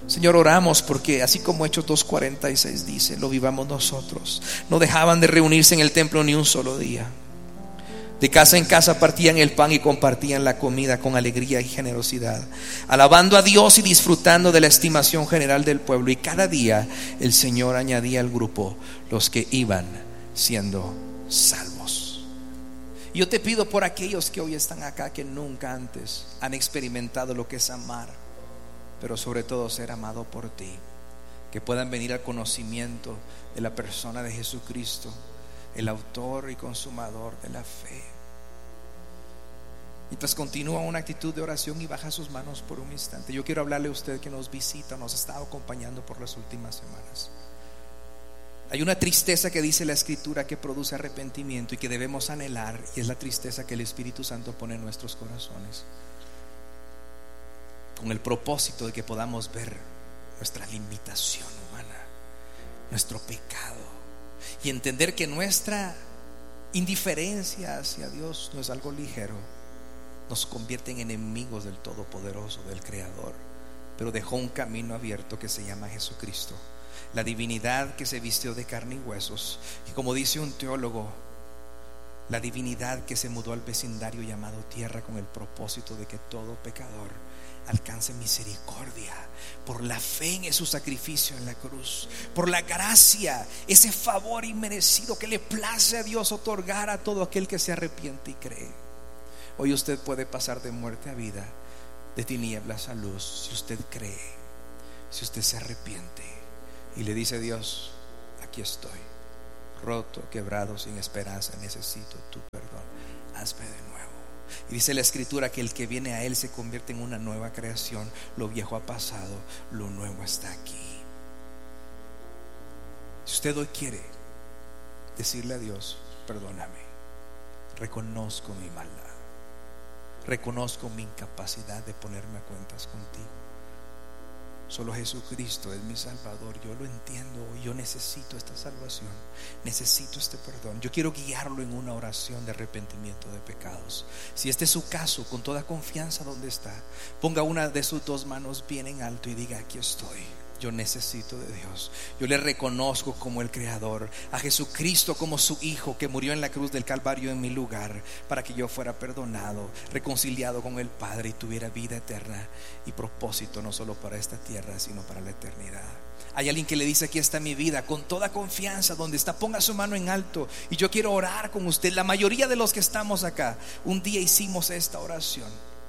Señor, oramos porque así como Hechos dos cuarenta y seis dice, lo vivamos nosotros. No dejaban de reunirse en el templo ni un solo día. De casa en casa partían el pan y compartían la comida con alegría y generosidad, alabando a Dios y disfrutando de la estimación general del pueblo. Y cada día el Señor añadía al grupo los que iban siendo salvos. Y yo te pido por aquellos que hoy están acá, que nunca antes han experimentado lo que es amar, pero sobre todo ser amado por ti, que puedan venir al conocimiento de la persona de Jesucristo, el autor y consumador de la fe. Mientras continúa una actitud de oración y baja sus manos por un instante, yo quiero hablarle a usted que nos visita, nos ha estado acompañando por las últimas semanas. Hay una tristeza que dice la Escritura que produce arrepentimiento y que debemos anhelar, y es la tristeza que el Espíritu Santo pone en nuestros corazones, con el propósito de que podamos ver nuestra limitación humana, nuestro pecado, y entender que nuestra indiferencia hacia Dios no es algo ligero. Nos convierte en enemigos del Todopoderoso, del Creador, pero dejó un camino abierto que se llama Jesucristo, la divinidad que se vistió de carne y huesos, y como dice un teólogo, la divinidad que se mudó al vecindario llamado tierra con el propósito de que todo pecador alcance misericordia por la fe en su sacrificio en la cruz, por la gracia, ese favor inmerecido que le place a Dios otorgar a todo aquel que se arrepiente y cree. Hoy usted puede pasar de muerte a vida, de tinieblas a luz, si usted cree, si usted se arrepiente y le dice a Dios: aquí estoy, roto, quebrado, sin esperanza, necesito tu perdón, hazme de nuevo. Y dice la Escritura que el que viene a Él se convierte en una nueva creación. Lo viejo ha pasado, lo nuevo está aquí. Si usted hoy quiere decirle a Dios: perdóname, reconozco mi maldad, reconozco mi incapacidad de ponerme a cuentas contigo, solo Jesucristo es mi Salvador, yo lo entiendo, yo necesito esta salvación, necesito este perdón, yo quiero guiarlo en una oración de arrepentimiento de pecados. Si este es su caso, con toda confianza donde está, ponga una de sus dos manos bien en alto y diga: aquí estoy, yo necesito de Dios, yo le reconozco como el Creador, a Jesucristo como su Hijo que murió en la cruz del Calvario en mi lugar, para que yo fuera perdonado, reconciliado con el Padre y tuviera vida eterna y propósito no solo para esta tierra sino para la eternidad. Hay alguien que le dice: aquí está mi vida, con toda confianza donde está, ponga su mano en alto y yo quiero orar con usted. La mayoría de los que estamos acá un día hicimos esta oración.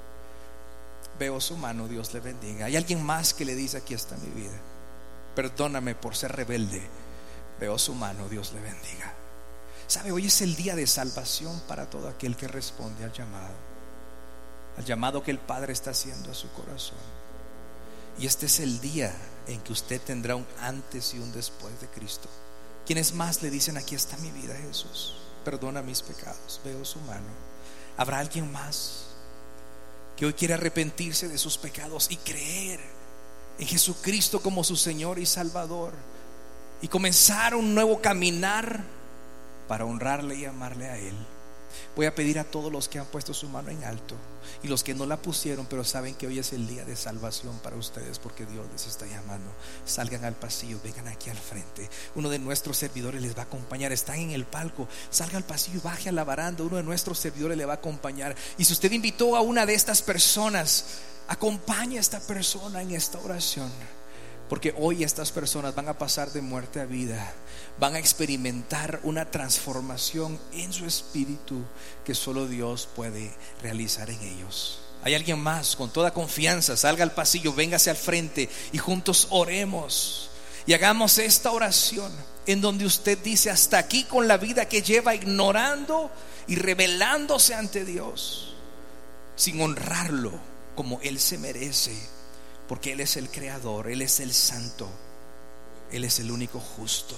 Veo su mano, Dios le bendiga. Hay alguien más que le dice: aquí está mi vida, perdóname por ser rebelde. Veo su mano, Dios le bendiga. Sabe, hoy es el día de salvación para todo aquel que responde al llamado, al llamado que el Padre está haciendo a su corazón. Y este es el día en que usted tendrá un antes y un después de Cristo. ¿Quiénes más le dicen: aquí está mi vida, Jesús, perdona mis pecados? Veo su mano. ¿Habrá alguien más que hoy quiere arrepentirse de sus pecados y creer en Jesucristo como su Señor y Salvador, y comenzar un nuevo caminar para honrarle y amarle a Él? Voy a pedir a todos los que han puesto su mano en alto y los que no la pusieron, pero saben que hoy es el día de salvación para ustedes porque Dios les está llamando, salgan al pasillo, vengan aquí al frente. Uno de nuestros servidores les va a acompañar. Están en el palco, salga al pasillo y baje a la baranda. Uno de nuestros servidores le va a acompañar. Y si usted invitó a una de estas personas, acompañe a esta persona en esta oración, porque hoy estas personas van a pasar de muerte a vida, van a experimentar una transformación en su espíritu que solo Dios puede realizar en ellos. ¿Hay alguien más? Con toda confianza, salga al pasillo, véngase al frente y juntos oremos y hagamos esta oración en donde usted dice: hasta aquí con la vida que lleva ignorando y rebelándose ante Dios, sin honrarlo como Él se merece, porque Él es el Creador, Él es el Santo, Él es el único justo.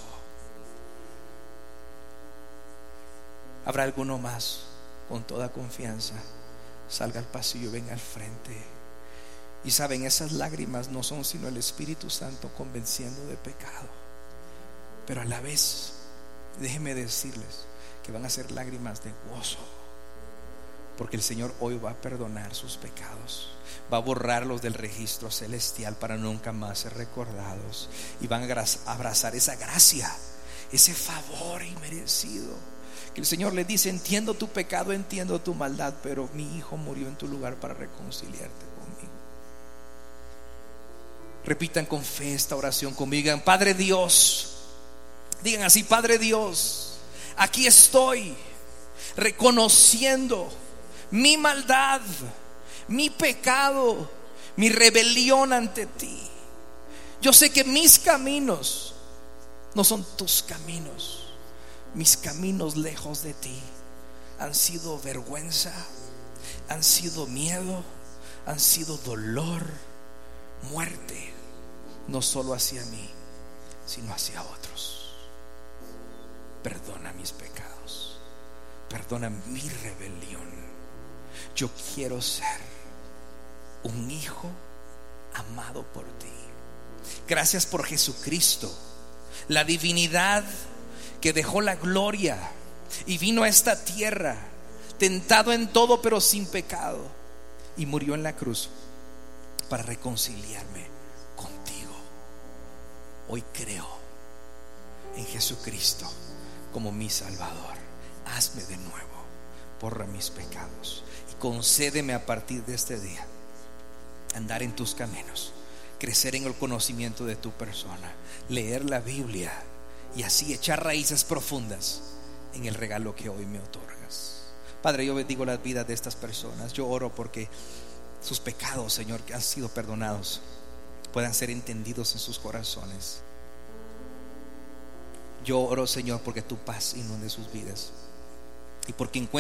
¿Habrá alguno más? Con toda confianza, salga al pasillo, venga al frente. Y saben, esas lágrimas no son sino el Espíritu Santo convenciendo de pecado, pero a la vez, déjenme decirles que van a ser lágrimas de gozo, porque el Señor hoy va a perdonar sus pecados, va a borrarlos del registro celestial para nunca más ser recordados, y van a abrazar esa gracia, ese favor inmerecido, que el Señor le dice: entiendo tu pecado, entiendo tu maldad, pero mi Hijo murió en tu lugar para reconciliarte conmigo. Repitan con fe esta oración conmigo. Digan: Padre Dios, digan así: Padre Dios, aquí estoy reconociendo mi maldad, mi pecado, mi rebelión ante ti. Yo sé que mis caminos no son tus caminos. Mis caminos lejos de ti han sido vergüenza, han sido miedo, han sido dolor, muerte, no solo hacia mí, sino hacia otros. Perdona mis pecados, perdona mi rebelión. Yo quiero ser un hijo amado por ti. Gracias por Jesucristo, la divinidad que dejó la gloria y vino a esta tierra, tentado en todo pero sin pecado, y murió en la cruz para reconciliarme contigo. Hoy creo en Jesucristo como mi Salvador. Hazme de nuevo, borra mis pecados y concédeme a partir de este día andar en tus caminos, crecer en el conocimiento de tu persona, leer la Biblia y así echar raíces profundas en el regalo que hoy me otorgas. Padre, yo bendigo las vidas de estas personas. Yo oro porque sus pecados, Señor, que han sido perdonados, puedan ser entendidos en sus corazones. Yo oro, Señor, porque tu paz inunde sus vidas y porque encuentren